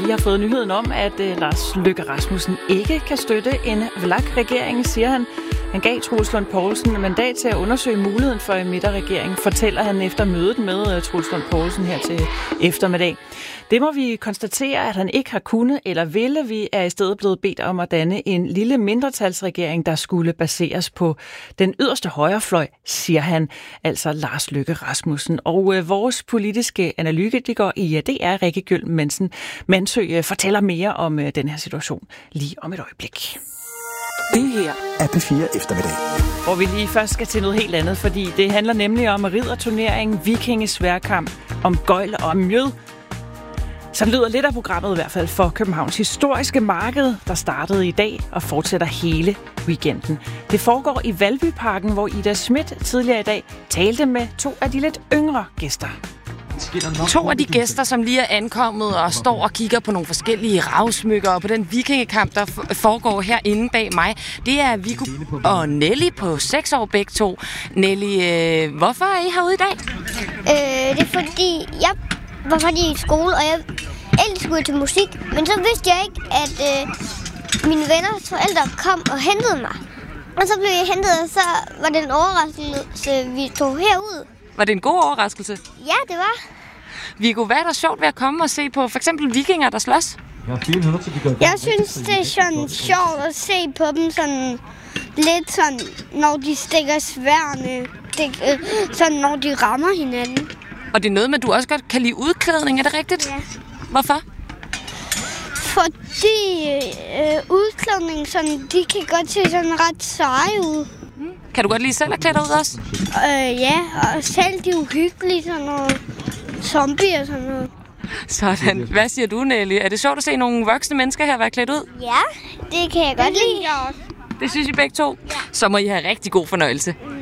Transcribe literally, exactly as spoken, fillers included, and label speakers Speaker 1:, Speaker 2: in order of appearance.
Speaker 1: Vi har fået nyheden om, at uh, Lars Løkke Rasmussen ikke kan støtte en V L A K-regering, siger han. Han gav Troels Lund Poulsen mandat til at undersøge muligheden for en midterregering, fortæller han efter mødet med uh, Troels Lund Poulsen her til eftermiddag. Det må vi konstatere, at han ikke har kunnet eller ville. Vi er i stedet blevet bedt om at danne en lille mindretalsregering, der skulle baseres på den yderste højrefløj, siger han, altså Lars Løkke Rasmussen. Og øh, vores politiske analytiker i D R, Rikke Gjøl Mansø, øh, fortæller mere om øh, den her situation lige om et øjeblik.
Speaker 2: Det her er P fire Eftermiddag.
Speaker 1: Hvor vi lige først skal til noget helt andet, fordi det handler nemlig om ridderturnering, vikingesværkamp, om gøjl og om mjød. Så lyder lidt af programmet i hvert fald for Københavns historiske marked, der startede i dag og fortsætter hele weekenden. Det foregår i Valbyparken, hvor Ida Schmidt tidligere i dag talte med to af de lidt yngre gæster.
Speaker 3: To af de gæster, som lige er ankommet og står og kigger på nogle forskellige ravsmykker og på den vikingekamp, der foregår herinde bag mig, det er Viggo og Nelly på seks år begge to. Nelly, øh, hvorfor er I herude i dag?
Speaker 4: Øh, det er fordi, jeg var fordi i skole, og jeg ellers skulle til musik, men så vidste jeg ikke, at øh, mine venners forældre kom og hentede mig. Og så blev jeg hentet, og så var det en overraskelse, vi tog herud.
Speaker 3: Var det en god overraskelse?
Speaker 4: Ja, det var.
Speaker 3: Viggo, hvad er der sjovt ved at komme og se på for eksempel vikinger, der slås?
Speaker 4: Jeg synes, det er sådan sjovt at se på dem sådan lidt sådan, når de stikker sværene, det, øh, sådan når de rammer hinanden.
Speaker 3: Og det er noget med, at du også godt kan lide udklædning, er det rigtigt?
Speaker 4: Ja.
Speaker 3: Hvorfor?
Speaker 4: Fordi øh, udklædning, sådan, de kan godt se sådan ret seje ud.
Speaker 3: Mm. Kan du godt lide selv at klæde dig ud også?
Speaker 4: Øh, ja, og selv de er uhyggelige, sådan noget zombie og sådan noget.
Speaker 3: Sådan. Hvad siger du, Nelly? Er det sjovt at se nogle voksne mennesker her være klædt ud?
Speaker 4: Ja, det kan jeg godt lide.
Speaker 3: Det synes I begge to? Ja. Så må I have rigtig god fornøjelse.